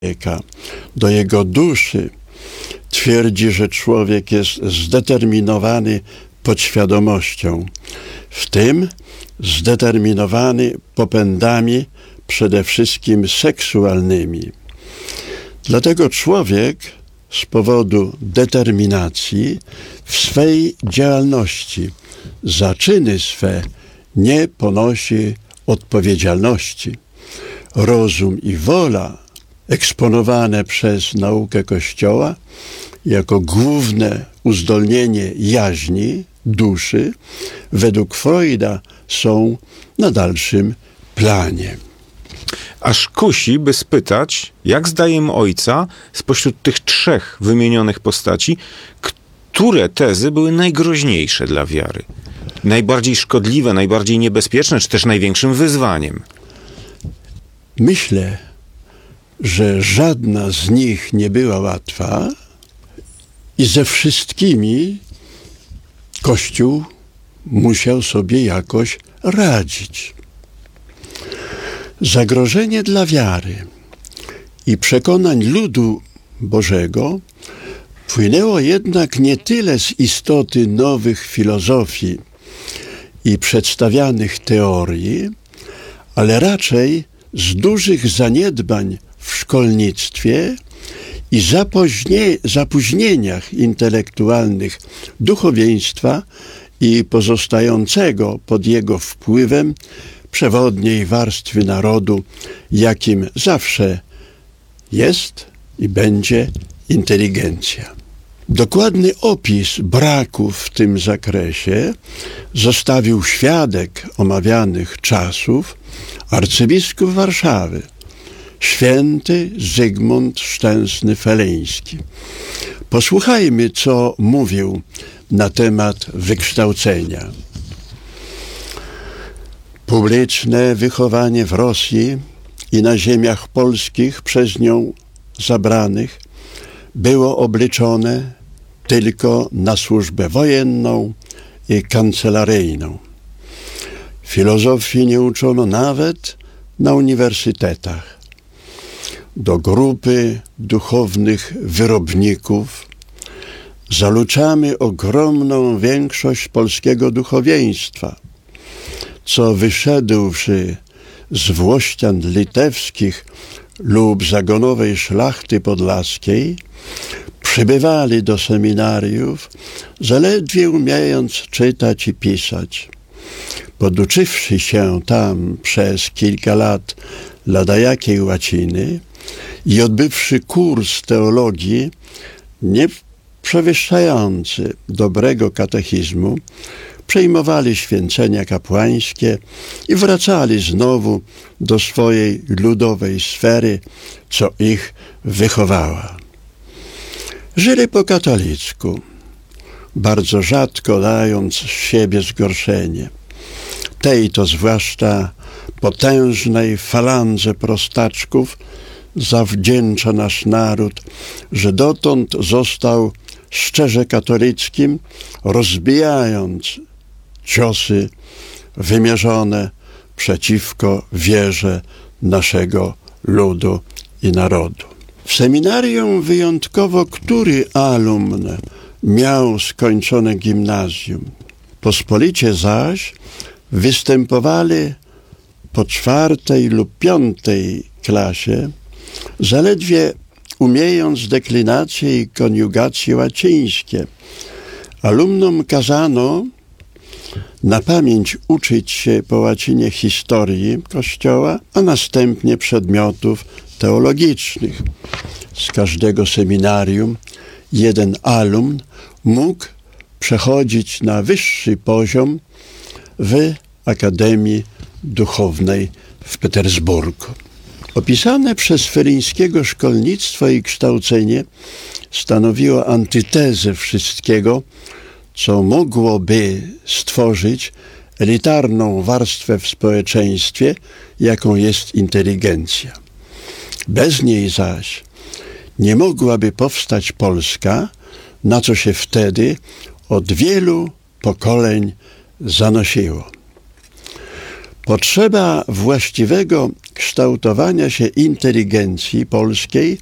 człowieka, do jego duszy, twierdzi, że człowiek jest zdeterminowany podświadomością, w tym zdeterminowany popędami przede wszystkim seksualnymi. Dlatego człowiek z powodu determinacji w swej działalności za czyny swe nie ponosi odpowiedzialności. Rozum i wola eksponowane przez naukę Kościoła jako główne uzdolnienie jaźni, duszy, według Freuda są na dalszym planie. Aż kusi, by spytać, jak zdaniem ojca, spośród tych trzech wymienionych postaci, które tezy były najgroźniejsze dla wiary? Najbardziej szkodliwe, najbardziej niebezpieczne, czy też największym wyzwaniem? Myślę, że żadna z nich nie była łatwa i ze wszystkimi Kościół musiał sobie jakoś radzić. Zagrożenie dla wiary i przekonań ludu Bożego płynęło jednak nie tyle z istoty nowych filozofii i przedstawianych teorii, ale raczej z dużych zaniedbań w szkolnictwie i zapóźnieniach intelektualnych duchowieństwa i pozostającego pod jego wpływem przewodniej warstwy narodu, jakim zawsze jest i będzie inteligencja. Dokładny opis braków w tym zakresie zostawił świadek omawianych czasów, arcybiskup Warszawy, święty Zygmunt Szczęsny-Feleński. Posłuchajmy, co mówił na temat wykształcenia. Publiczne wychowanie w Rosji i na ziemiach polskich przez nią zabranych było obliczone tylko na służbę wojenną i kancelaryjną. Filozofii nie uczono nawet na uniwersytetach. Do grupy duchownych wyrobników zaluczamy ogromną większość polskiego duchowieństwa, co wyszedłszy z włościan litewskich lub zagonowej szlachty podlaskiej, przybywali do seminariów, zaledwie umiejąc czytać i pisać. Poduczywszy się tam przez kilka lat ladajakiej łaciny i odbywszy kurs teologii nie przewyższający dobrego katechizmu, przejmowali święcenia kapłańskie i wracali znowu do swojej ludowej sfery, co ich wychowała. Żyli po katolicku, bardzo rzadko dając z siebie zgorszenie. Tej to zwłaszcza potężnej falandze prostaczków zawdzięcza nasz naród, że dotąd został szczerze katolickim, rozbijając ciosy wymierzone przeciwko wierze naszego ludu i narodu. W seminarium wyjątkowo który alumn miał skończone gimnazjum. Pospolicie zaś występowali po 4. lub 5. klasie, zaledwie umiejąc deklinacje i koniugacje łacińskie. Alumnom kazano na pamięć uczyć się po łacinie historii Kościoła, a następnie przedmiotów teologicznych. Z każdego seminarium jeden alumn mógł przechodzić na wyższy poziom w Akademii Duchownej w Petersburgu. Opisane przez Felińskiego szkolnictwo i kształcenie stanowiło antytezę wszystkiego, co mogłoby stworzyć elitarną warstwę w społeczeństwie, jaką jest inteligencja. Bez niej zaś nie mogłaby powstać Polska, na co się wtedy od wielu pokoleń zanosiło. Potrzeba właściwego kształtowania się inteligencji polskiej